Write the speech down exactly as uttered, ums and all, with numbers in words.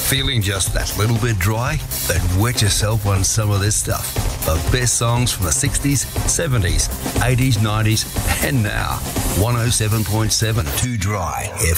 Feeling just that little bit dry? Then wet yourself on some of this stuff. The best songs from the sixties, seventies, eighties, nineties, and now. one oh seven point seven Too Dry F M.